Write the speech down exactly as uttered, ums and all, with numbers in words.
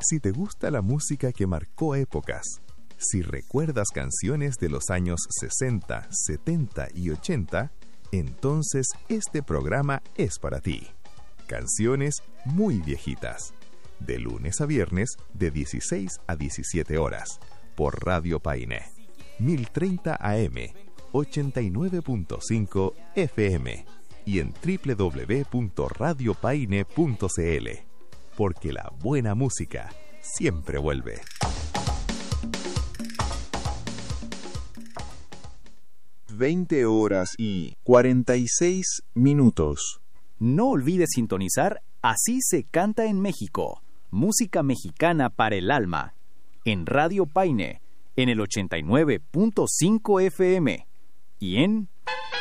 Si te gusta la música que marcó épocas, si recuerdas canciones de los años sesenta, setenta y ochenta, entonces este programa es para ti. Canciones muy viejitas. De lunes a viernes, de dieciséis a diecisiete horas, por Radio Paine. mil treinta A M, ochenta y nueve punto cinco F M y en doble u doble u doble u punto radio paine punto c l. Porque la buena música siempre vuelve. veinte horas y cuarenta y seis minutos. No olvides sintonizar Así se canta en México. Música mexicana para el alma. En Radio Paine, en el ochenta y nueve punto cinco F M y en